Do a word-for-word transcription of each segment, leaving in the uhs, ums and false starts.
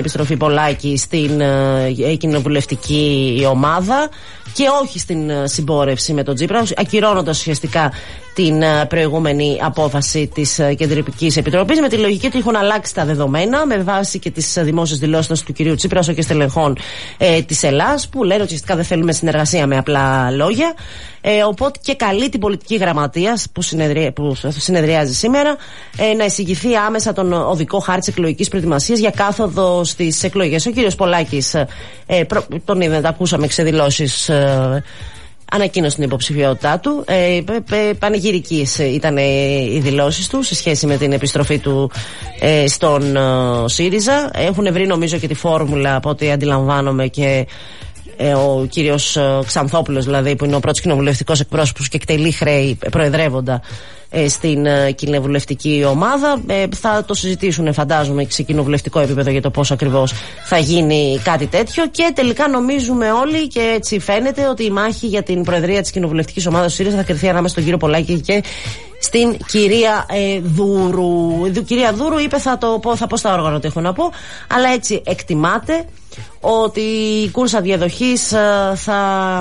επιστροφή Πολάκη στην ε, κοινοβουλευτική ομάδα και όχι στην ε, συμπόρευση με τον Τσίπρα, ακυρώνοντας ουσιαστικά την ε, προηγούμενη απόφαση της ε, Κεντρικής Επιτροπής, με τη λογική ότι έχουν αλλάξει τα δεδομένα με βάση και τις ε, δημόσιες δηλώσεις του κυρίου Τσίπρα όσο και στελεχών ε, της Ελλάς, που λένε ότι ουσιαστικά δεν θέλουμε συνεργασία με απλά λόγια. Ε, οπότε και καλεί την πολιτική γραμματεία που, συνεδρι... που συνεδριάζει σήμερα ε, να εισηγηθεί άμεσα τον οδικό χάρτη της εκλογικής προετοιμασίας για κάθοδο στις εκλογές. Ο κύριος Πολάκης, ε, προ... τον είδατε, ακούσαμε ξεδηλώσεις, ε, ανακοίνωσε την υποψηφιότητά του. Ε, πανηγυρικής ήταν οι δηλώσεις του σε σχέση με την επιστροφή του ε, στον ε, ΣΥΡΙΖΑ. Έχουν βρει νομίζω και τη φόρμουλα από ό,τι αντιλαμβάνομαι και ο κύριος Ξανθόπουλος, δηλαδή, που είναι ο πρώτος κοινοβουλευτικός εκπρόσωπος και εκτελεί χρέη προεδρεύοντα στην κοινοβουλευτική ομάδα. Θα το συζητήσουν, φαντάζομαι, και σε κοινοβουλευτικό επίπεδο για το πώς ακριβώς θα γίνει κάτι τέτοιο. Και τελικά νομίζουμε όλοι, και έτσι φαίνεται, ότι η μάχη για την προεδρία της κοινοβουλευτικής ομάδας του ΣΥΡΙΖΑ θα κρυφθεί ανάμεσα στον κύριο Πολάκη και στην κυρία ε, Δούρου. Η κυρία Δούρου είπε, θα το πω, θα πω στα όργανα ότι έχω να πω, αλλά έτσι εκτιμάται ότι η κούρσα διαδοχής ε, θα,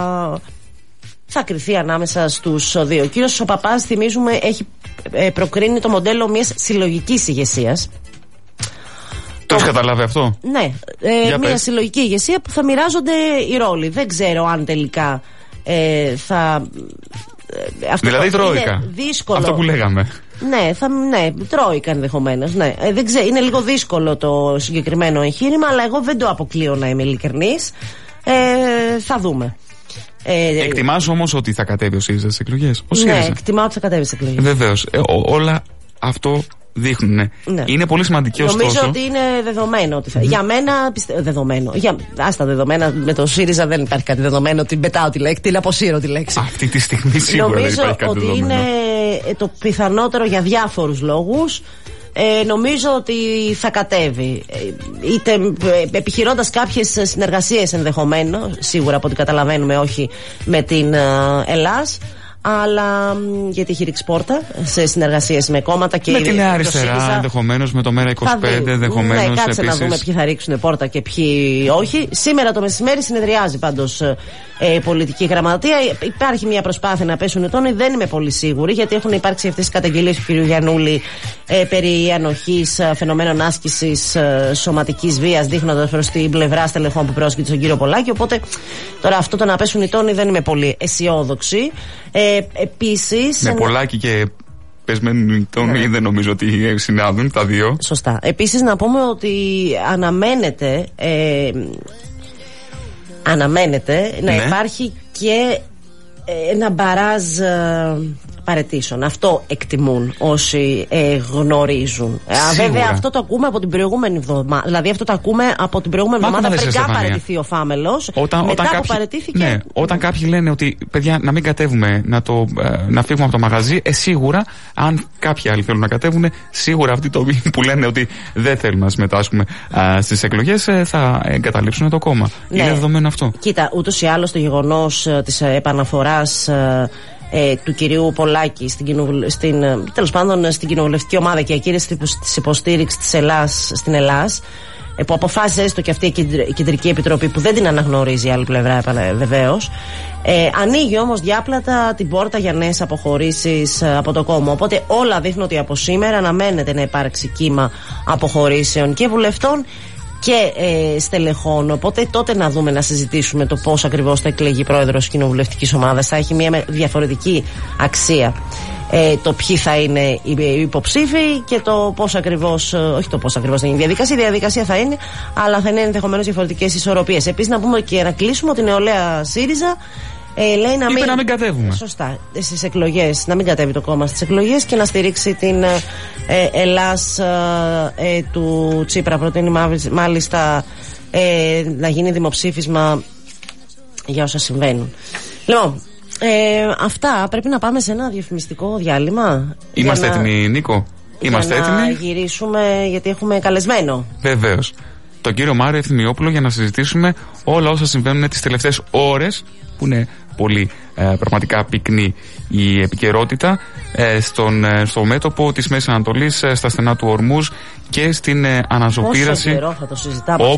θα κρυφθεί ανάμεσα στους δύο. Ο κύριος ο Παπάς, θυμίζουμε, έχει ε, προκρίνει το μοντέλο μιας συλλογικής ηγεσίας. Το έχεις καταλάβει αυτό? Ναι, ε, μια πες. Συλλογική ηγεσία που θα μοιράζονται οι ρόλοι. Δεν ξέρω αν τελικά ε, θα... Αυτό δηλαδή τρόικα. Δύσκολο. Αυτό που λέγαμε. Ναι, θα, ναι, τρόικα ενδεχομένως. Ναι. Ε, δεν ξέρω, είναι λίγο δύσκολο το συγκεκριμένο εγχείρημα, αλλά εγώ δεν το αποκλείω, να είμαι ειλικρινής. Ε, θα δούμε. Ε, Εκτιμάς όμως ότι θα κατέβει ο ΣΥΡΙΖΑ στις εκλογές? Ναι, εκτιμάω ότι θα κατέβει στις εκλογές. Βεβαίως. Ε, όλα αυτό δείχνουν. Ναι. Είναι πολύ σημαντικό. Νομίζω ωστόσο ότι είναι δεδομένο ότι θα. Mm. Για μένα, πιστε... δεδομένο. Για... Άστα δεδομένα, με το ΣΥΡΙΖΑ δεν υπάρχει κάτι δεδομένο ότι πετάω τη λέξη, την αποσύρω τη λέξη. Αυτή τη στιγμή σίγουρα δεν υπάρχει κάτι ότι δεδομένο. Είναι το πιθανότερο για διάφορους λόγους. Ε, νομίζω ότι θα κατέβει, είτε επιχειρώντας κάποιες συνεργασίες ενδεχομένως, σίγουρα από ό,τι καταλαβαίνουμε όχι με την Ελλάς, αλλά γιατί έχει ρίξει πόρτα σε συνεργασίες με κόμματα και με τη Νέα Αριστερά, ενδεχομένως με το Μέρα είκοσι πέντε, ενδεχομένως. Ναι, κάτσε επίσης να δούμε ποιοι θα ρίξουν πόρτα και ποιοι όχι. Σήμερα το μεσημέρι συνεδριάζει πάντως ε, πολιτική γραμματεία. Υπάρχει μια προσπάθεια να πέσουν οι τόνοι, δεν είμαι πολύ σίγουρη, γιατί έχουν υπάρξει αυτές τις καταγγελίες του κ. Γιαννούλη ε, περί ανοχής, φαινομένων άσκησης ε, σωματικής βίας, δείχνοντας προς την πλευρά στελεχών που πρόσκειται στον κύριο Πολάκη. Οπότε τώρα αυτό το να πέσουν οι τόνοι δεν είμαι πολύ αισιόδοξη. Ε, επίσης, με Πολάκη και πεσμένοι τόνοι, ναι, δεν νομίζω ότι συνάδουν τα δύο. Σωστά. Επίσης να πούμε ότι αναμένεται ε, αναμένεται ναι, να υπάρχει και ένα μπαράζ ε, παραιτήσεων. Αυτό εκτιμούν όσοι ε, γνωρίζουν. Ε, βέβαια αυτό το ακούμε από την προηγούμενη εβδομάδα. Δηλαδή αυτό το ακούμε από την προηγούμενη εβδομάδα πριν καν παραιτηθεί ο Φάμελος. Όταν, μετά όταν που κάποιοι, παραιτήθηκε. Ναι, όταν κάποιοι λένε ότι παιδιά να μην κατέβουμε, να, το, ε, να φύγουμε από το μαγαζί, ε, σίγουρα αν κάποιοι άλλοι θέλουν να κατέβουν, σίγουρα αυτοί το, που λένε ότι δεν θέλουμε να συμμετάσχουμε ε, στις εκλογές ε, θα εγκαταλείψουν το κόμμα. Ναι. Είναι δεδομένο αυτό. Κοίτα, ούτως ή άλλως το γεγονός ε, της επαναφοράς ε, Ε, του κυρίου Πολάκη στην, στην, τέλος πάντων, στην κοινοβουλευτική ομάδα και ακύρωση της υποστήριξης της Ελλάς στην Ελλάς, ε, που αποφάσισε έστω και αυτή η Κεντρική Επιτροπή που δεν την αναγνωρίζει η άλλη πλευρά βεβαίως, ε, ανοίγει όμως διάπλατα την πόρτα για νέες αποχωρήσεις ε, από το κόμμα. Οπότε όλα δείχνουν ότι από σήμερα αναμένεται να υπάρξει κύμα αποχωρήσεων και βουλευτών και ε, στελεχών. Οπότε τότε να δούμε, να συζητήσουμε το πώς ακριβώς θα εκλεγεί πρόεδρος κοινοβουλευτικής ομάδας. Θα έχει μια διαφορετική αξία ε, το ποιοι θα είναι οι υποψήφοι και το πώς ακριβώς, όχι το πώς ακριβώς θα είναι η διαδικασία. Η διαδικασία θα είναι, αλλά θα είναι ενδεχομένως διαφορετικές ισορροπίες. Επίσης να πούμε και να κλείσουμε ότι η νεολαία ΣΥΡΙΖΑ Ε, λέει να μην, να μην κατέβουμε. Σωστά. Στις εκλογές, να μην κατέβει το κόμμα στις εκλογές και να στηρίξει την ε, Ελλάς ε, του Τσίπρα. Προτείνει μάλιστα ε, να γίνει δημοψήφισμα για όσα συμβαίνουν. Λοιπόν, ε, αυτά. Πρέπει να πάμε σε ένα διαφημιστικό διάλειμμα. Είμαστε να, έτοιμοι, Νίκο? Είμαστε για έτοιμοι. Να γυρίσουμε, γιατί έχουμε καλεσμένο. Βεβαίως. τον κύριο Μάριο Ευθυμιόπουλο για να συζητήσουμε όλα όσα συμβαίνουν τις τελευταίες ώρες, που είναι πολύ ε, πραγματικά πυκνή η επικαιρότητα ε, στον, ε, στο μέτωπο της Μέσης Ανατολής, ε, στα στενά του Ορμούζ και στην ε, αναζωπήρωση. Πόσο καιρό θα το συζητάμε.